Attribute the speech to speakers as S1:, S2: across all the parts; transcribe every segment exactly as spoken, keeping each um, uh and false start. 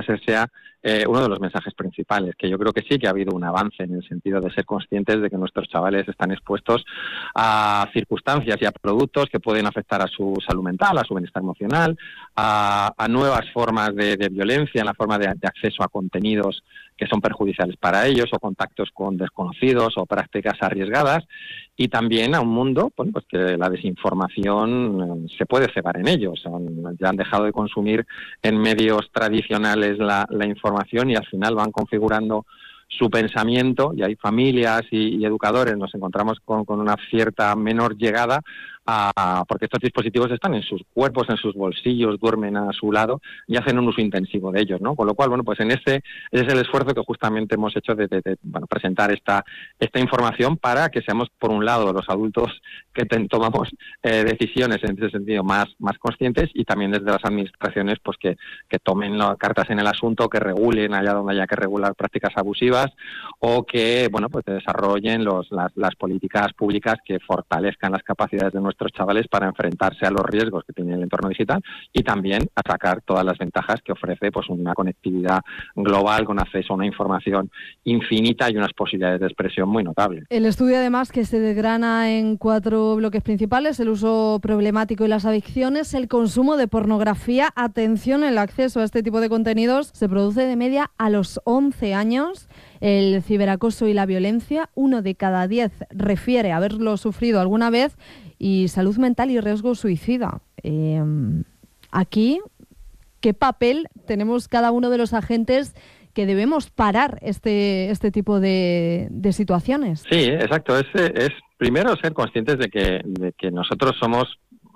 S1: ese sea eh, uno de los mensajes principales, que yo creo que sí que ha habido un avance en el sentido de ser conscientes de que nuestros chavales están expuestos a circunstancias y a productos que pueden afectar a su salud mental, a su bienestar emocional, a, a nuevas formas de, de violencia en la forma de, de acceso a contenidos que son perjudiciales para ellos, o contactos con desconocidos o prácticas arriesgadas, y también a un mundo, bueno, pues que la desinformación eh, se puede cebar en ellos. Son, ya han dejado de consumir en medios tradicionales la, la información y al final van configurando su pensamiento, y hay familias y, y educadores, nos encontramos con, con una cierta menor llegada, a, porque estos dispositivos están en sus cuerpos, en sus bolsillos, duermen a su lado y hacen un uso intensivo de ellos, ¿no? Con lo cual, bueno, pues en ese, ese es el esfuerzo que justamente hemos hecho de, de, de bueno, presentar esta, esta información para que seamos, por un lado, los adultos que ten, tomamos eh, decisiones en ese sentido más, más conscientes, y también desde las administraciones pues que, que tomen las cartas en el asunto, que regulen allá donde haya que regular prácticas abusivas, o que, bueno, pues desarrollen los, las, las políticas públicas que fortalezcan las capacidades de nuestros chavales para enfrentarse a los riesgos que tiene el entorno digital, y también a sacar todas las ventajas que ofrece pues una conectividad global con acceso a una información infinita y unas posibilidades de expresión muy notables.
S2: El estudio, además, que se desgrana en cuatro bloques principales: el uso problemático y las adicciones, el consumo de pornografía. Atención, el acceso a este tipo de contenidos se produce de media a los once años. El ciberacoso y la violencia, uno de cada diez refiere haberlo sufrido alguna vez. Y salud mental y riesgo suicida. Eh, aquí, ¿qué papel tenemos cada uno de los agentes que debemos parar este este tipo de, de situaciones?
S1: Sí, exacto. Es, es primero ser conscientes de que, de que nosotros somos,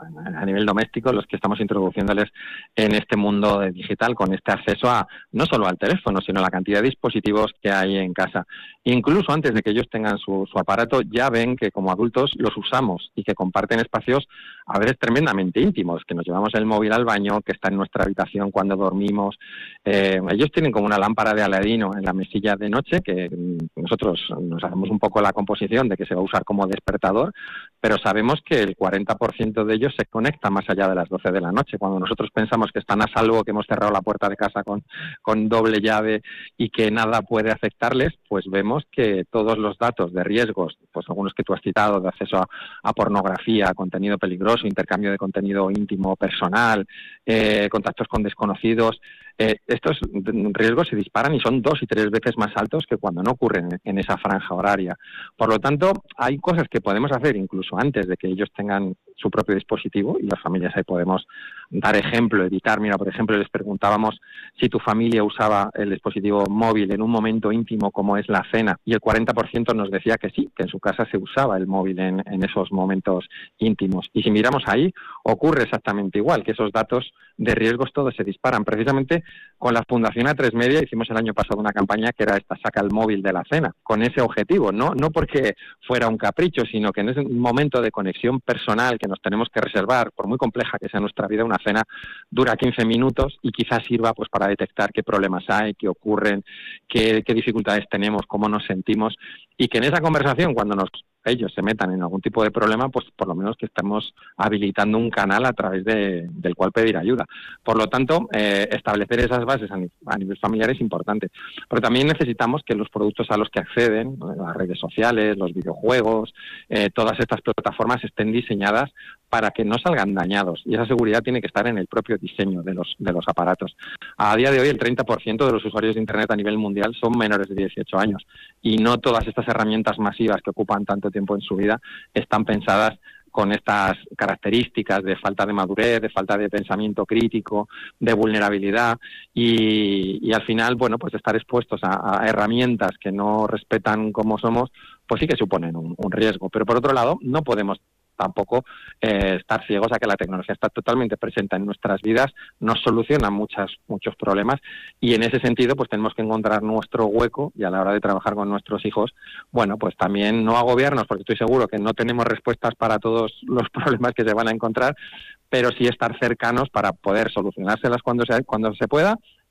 S1: a nivel doméstico, los que estamos introduciéndoles en este mundo digital, con este acceso a no solo al teléfono, sino a la cantidad de dispositivos que hay en casa. Incluso antes de que ellos tengan su, su aparato, ya ven que como adultos los usamos y que comparten espacios a veces tremendamente íntimos, que nos llevamos el móvil al baño, que está en nuestra habitación cuando dormimos. Eh, ellos tienen como una lámpara de Aladino en la mesilla de noche, que nosotros nos hacemos un poco la composición de que se va a usar como despertador, pero sabemos que el cuarenta por ciento de ellos se conecta más allá de las doce de la noche. Cuando nosotros pensamos que están a salvo, que hemos cerrado la puerta de casa con, con doble llave y que nada puede afectarles, pues vemos que todos los datos de riesgos, pues algunos que tú has citado, de acceso a, a pornografía, a contenido peligroso, intercambio de contenido íntimo, personal, eh, contactos con desconocidos, eh, estos riesgos se disparan y son dos y tres veces más altos que cuando no ocurren en esa franja horaria. Por lo tanto, hay cosas que podemos hacer incluso antes de que ellos tengan su propio dispositivo, y las familias ahí podemos dar ejemplo, evitar. Mira, por ejemplo, les preguntábamos si tu familia usaba el dispositivo móvil en un momento íntimo como es la cena, y el cuarenta por ciento nos decía que sí, que en su casa se usaba el móvil en, en esos momentos íntimos. Y si miramos ahí, ocurre exactamente igual, que esos datos de riesgos todos se disparan. Precisamente con la Fundación A tres Media hicimos el año pasado una campaña que era esta: saca el móvil de la cena, con ese objetivo, no, no porque fuera un capricho, sino que en ese momento de conexión personal que nos tenemos que reservar, por muy compleja que sea nuestra vida, una cena dura quince minutos y quizás sirva pues para detectar qué problemas hay, qué ocurren, qué, qué dificultades tenemos, cómo nos sentimos, y que en esa conversación, cuando nos ellos se metan en algún tipo de problema, pues por lo menos que estamos habilitando un canal a través de, del cual pedir ayuda. Por lo tanto, eh, establecer esas bases a, a nivel familiar es importante. Pero también necesitamos que los productos a los que acceden, las redes sociales, los videojuegos, eh, todas estas plataformas estén diseñadas para que no salgan dañados, y esa seguridad tiene que estar en el propio diseño de los de los aparatos. A día de hoy, el treinta por ciento de los usuarios de Internet a nivel mundial son menores de dieciocho años, y no todas estas herramientas masivas que ocupan tanto tiempo en su vida están pensadas con estas características de falta de madurez, de falta de pensamiento crítico, de vulnerabilidad, y, y al final, bueno, pues estar expuestos a, a herramientas que no respetan cómo somos, pues sí que suponen un, un riesgo. Pero por otro lado, no podemos tampoco eh, estar ciegos a que la tecnología está totalmente presente en nuestras vidas, nos soluciona muchas, muchos problemas, y en ese sentido pues tenemos que encontrar nuestro hueco, y a la hora de trabajar con nuestros hijos, bueno, pues también no agobiarnos, porque estoy seguro que no tenemos respuestas para todos los problemas que se van a encontrar, pero sí estar cercanos para poder solucionárselas cuando se, cuando se pueda,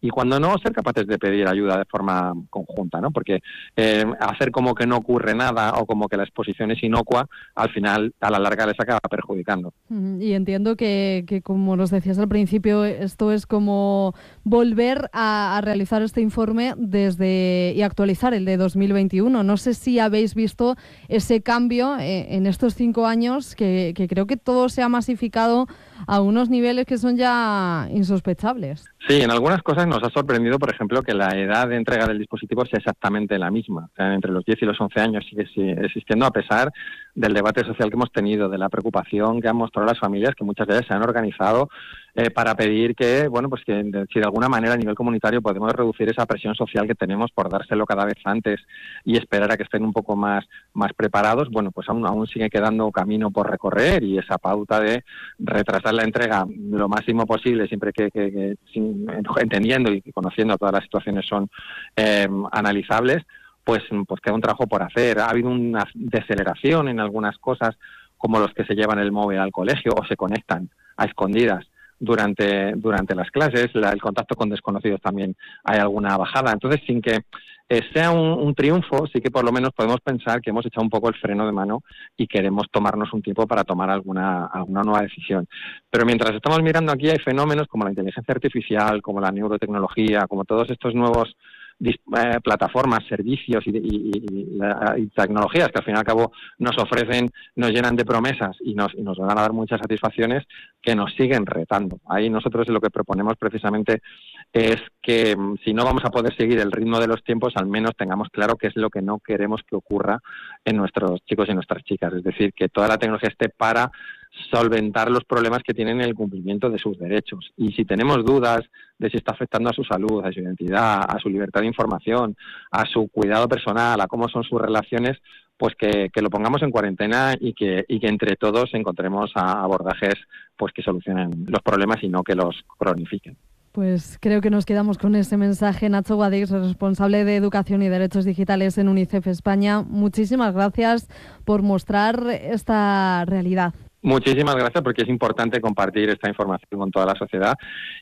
S1: y cuando no, ser capaces de pedir ayuda de forma conjunta, ¿no? Porque eh, hacer como que no ocurre nada o como que la exposición es inocua, al final, a la larga les acaba perjudicando.
S2: Y entiendo que, que, como nos decías al principio, esto es como volver a, a realizar este informe desde y actualizar el de dos mil veintiuno. No sé si habéis visto ese cambio eh, en estos cinco años, que, que creo que todo se ha masificado a unos niveles que son ya insospechables.
S1: Sí, en algunas cosas nos ha sorprendido, por ejemplo, que la edad de entrega del dispositivo sea exactamente la misma. O sea, entre los diez y los once años sigue, sigue existiendo, a pesar del debate social que hemos tenido, de la preocupación que han mostrado las familias, que muchas veces se han organizado eh, para pedir que, bueno, pues que de, si de alguna manera a nivel comunitario podemos reducir esa presión social que tenemos por dárselo cada vez antes y esperar a que estén un poco más, más preparados, bueno, pues aún, aún sigue quedando camino por recorrer, y esa pauta de retrasar la entrega lo máximo posible, siempre que, que, que sin, entendiendo y conociendo todas las situaciones son eh, analizables, pues, pues queda un trabajo por hacer. Ha habido una deceleración en algunas cosas, como los que se llevan el móvil al colegio o se conectan a escondidas durante durante las clases. La, el contacto con desconocidos también hay alguna bajada. Entonces, sin que eh, sea un, un triunfo, sí que por lo menos podemos pensar que hemos echado un poco el freno de mano y queremos tomarnos un tiempo para tomar alguna alguna nueva decisión. Pero mientras estamos mirando aquí, hay fenómenos como la inteligencia artificial, como la neurotecnología, como todos estos nuevos Eh, plataformas, servicios y, y, y, la, y tecnologías que al fin y al cabo nos ofrecen, nos llenan de promesas y nos, y nos van a dar muchas satisfacciones, que nos siguen retando. Ahí nosotros lo que proponemos precisamente es que si no vamos a poder seguir el ritmo de los tiempos, al menos tengamos claro qué es lo que no queremos que ocurra en nuestros chicos y nuestras chicas. Es decir, que toda la tecnología esté para solventar los problemas que tienen en el cumplimiento de sus derechos. Y si tenemos dudas de si está afectando a su salud, a su identidad, a su libertad de información, a su cuidado personal, a cómo son sus relaciones, pues que, que lo pongamos en cuarentena y que, y que entre todos encontremos abordajes pues que solucionen los problemas y no que los cronifiquen.
S2: Pues creo que nos quedamos con ese mensaje. Nacho Guadix, responsable de Educación y Derechos Digitales en UNICEF España, muchísimas gracias por mostrar esta realidad.
S1: Muchísimas gracias, porque es importante compartir esta información con toda la sociedad,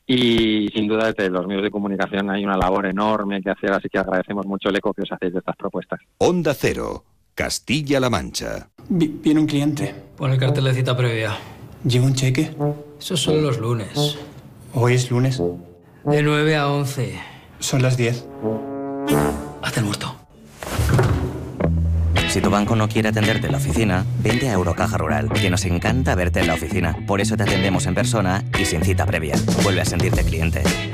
S1: y sin duda desde los medios de comunicación hay una labor enorme que hacer, así que agradecemos mucho el eco que os hacéis de estas propuestas.
S3: Onda Cero, Castilla-La Mancha.
S4: Vi- viene un cliente.
S5: Pon el cartel de cita previa.
S4: ¿Lleva un cheque?
S5: Esos son los lunes.
S4: Hoy es lunes.
S5: De nueve a once.
S4: Son las diez.
S5: Haz el muerto.
S6: Si tu banco no quiere atenderte en la oficina, vente a Eurocaja Rural, que nos encanta verte en la oficina. Por eso te atendemos en persona y sin cita previa. Vuelve a sentirte cliente.